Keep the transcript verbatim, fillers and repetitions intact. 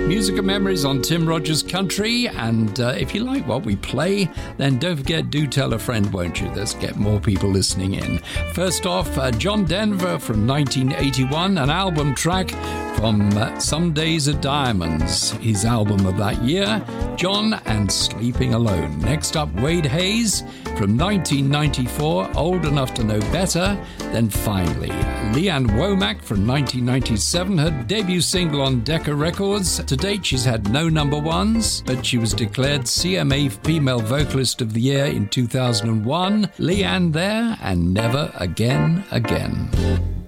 Music and Memories on Tim Rogers Country. And uh, if you like what we play, then don't forget, do tell a friend, won't you? Let's get more people listening in. First off, uh, John Denver from nineteen eighty-one, an album track from uh, Some Days Are Diamonds, his album of that year, John and Sleeping Alone. Next up, Wade Hayes from nineteen ninety-four, Old Enough to Know Better. Then finally, Leanne Womack from nineteen ninety-seven, her debut single on Decca Records. To date, she's had no number ones, but she was declared C M A Female Vocalist of the Year in two thousand one. Leanne there, and Never Again Again.